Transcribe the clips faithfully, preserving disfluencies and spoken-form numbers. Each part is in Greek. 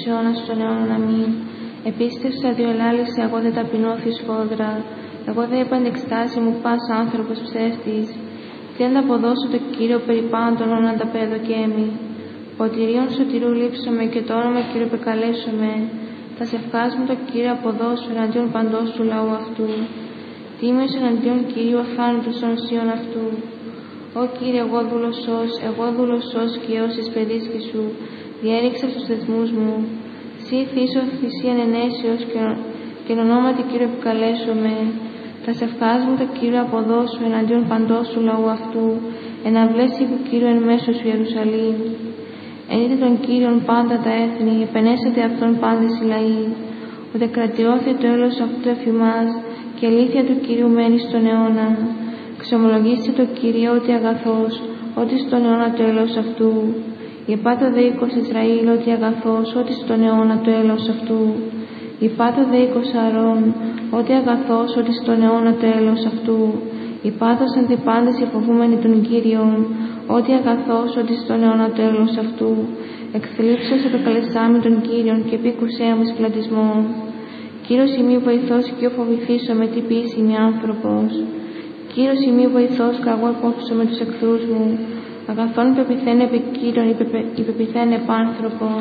αιώνας των αιώνων. Αμήν. Επίστευσα δύο ελάλησα, εγώ δεν ταπεινώθη σφόδρα. Εγώ δεν επαντεξτάσει μου πας άνθρωπος ψεύτης. Τι ανταποδώσω το Κύριο περί πάντων όν ανταπέδοκέμι. Ποτηρίων σωτηρού λείψομαι και το όνομα Κύριο επεκαλέσομαι. Τα σευχάς μου το Κύριο αποδώσω εναντίον παντός του λαού αυτού. Τίμιος εναντίον Κυρίου αθάνατος των οσίων αυτού. Ω Κύριε, εγώ δούλωσος, εγώ δούλωσος και ως εις παιδίσκη σου, διέριξα στους θεσμούς μου. Σύ θύσω θυσίαν ενέσεως και, και εν ονόματι Κύριο επικαλέσομαι. Τα σευχάς μου το Κύριο αποδώσου εναντίον παντός του λαού αυτού, εν αυλές του Κύριου εν μέσω σου Ιερουσαλήμ. Ενείτε τον Κύριον πάντα τα έθνη, επενέσατε αυτόν πάντες οι λαοί. Ότε κρατιώθη το έλεος αυτού εφημάς, και αλήθεια του Κυρίου μένει στον αιώνα. Ξομολογήστε το Κύριο ότι αγαθός, ότι στον αιώνα το έλεος αυτού. Υπάτω δε οίκος Ισραήλ ότι αγαθός, ότι στον αιώνα το έλεος αυτού. Υπάτω δε οίκος Αρών, ότι αγαθός, ότι στον αιώνα το έλεος αυτού. Υπάτωσαν δε πάντες οι φοβούμενοι των Κύριων, ότι αγαθός, ότι στον αιώνα το έλεος αυτού. Εκθλίψος επεκαλεσάμι των Κύριων και επίκουσέ μου εις πλατισμόν. Κύριος ημί βοηθός και ο φοβηθήσω με τι ποιήσει μη άνθρωπος. Κύριος ημί βοηθός και εγώ υπόφησω με τους εχθρούς μου. Αγαθόν υπεπιθένε επί Κύριον, υπεπιθένε επάνθρωπον.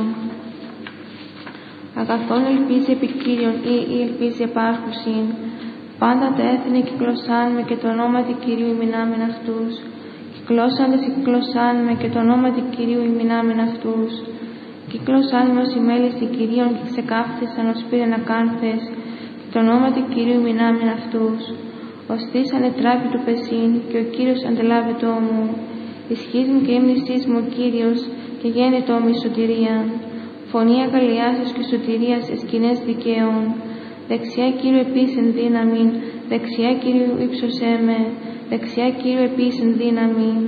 Αγαθόν ελπίζει επί Κύριον ή, ή ελπίζει επάρχουσιν. Πάντα τα έθνη κυκλωσάν με και το όνομα του Κυρίου ημινάμεν αυτούς. Κυκλώσαντες κυκλωσάν με και το όνομα του Κυρίου ημινάμεν αυτούς. Κύκλωσαν με ως ημέληση Κυρίων και ξεκάφθησαν ως πήρεν ακάνθες και το όνομα του Κυρίου μηνάμεν αυτούς. Οστήσανε τράπη του πεσίν και ο Κύριος αντελάβετό μου. Ισχύς μου και ύμνησής μου ο Κύριος και γέννητό μου η σωτηρία. Φωνή αγαλιάσεως και σωτηρίας εις σκηνές δικαίων. Δεξιά Κύριου επίσην δύναμην, δεξιά Κύριου ύψωσέ με, δεξιά Κύριου επίσην δύναμην.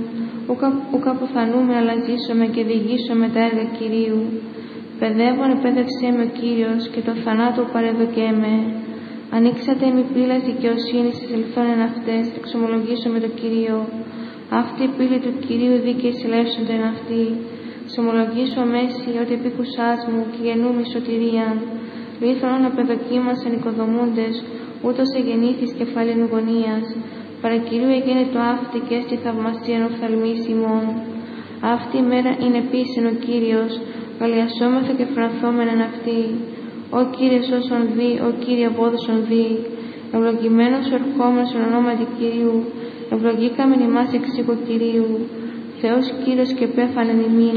Ούκα αποθανούμε αλλά ζήσομαι και διηγήσουμε τα έργα Κυρίου. Παιδεύον επέδευσέ με ο Κύριος και το θανάτου παρεδοκέ με. Ανοίξατε μη πύλας δικαιοσύνης εις ελθόν εν αυτές, εξομολογήσω με το Κύριο. Αυτή η πύλη του Κυρίου δίκαιη συλλεύσονται εν αυτή. Ξομολογήσω μέση ότι επίκουσάς μου και γεννούμη σωτηρίαν. Λίθωνον απεδοκίμασαν οικοδομούντες, ούτως εγεννήθης κεφαλήν γωνίας. Παρακυρίου εγένε το αυτή και έστι θαυμασίαν οφθαλμής ημών. Αυτή η μέρα είναι επίσην ο Κύριος, γαλιασόμεθα και φρανθόμεν εν αυτή. Ο Κύριε όσον δει, ο Κύριε απόδοσον δει. Ευλογημένος ο ερχόμενος εν ονόματι Κυρίου, ευλογήκαμεν ημάς εξ οίκου Κυρίου. Θεός Κύριος και πέφανεν ημίν,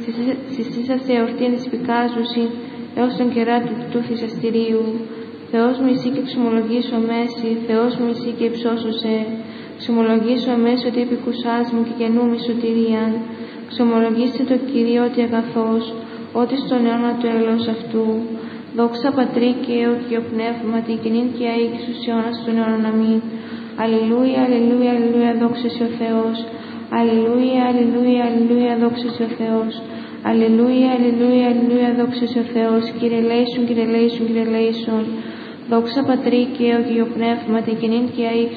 συσίσασε εορτήν εις πικάζουσιν, έως τον κερά του του θυσαστηρίου. Θεός μου εσύ και ξομολογήσω μέση, Θεός μου εσύ και υψώσουσε. Ξομολογήσω μέση ότι επικουσάς μου και γεννούμη σωτηρίαν. Ξομολογήστε το Κυρίο ότι αγαθός, ότι στον αιώνα του έλεος αυτού. Δόξα Πατρί και Υιό και ο Πνεύματι, και νυν και αεί και στους αιώνας των αιώνων. Αμήν. Αλληλούια, αλληλούια, αλληλούια, δόξα σε ο Θεός. Αλληλούια, αλληλούια, αλληλούια, δόξα σε ο Θεός. Αλληλούια, αλληλούια, αλληλούια, δόξα σε ο Θεός. Κύριε λέησον, Κύριε λέησον, Κύριε λέησον. Δόξα Πατρί και Υιό και ο Πνεύματι, και νυν και αεί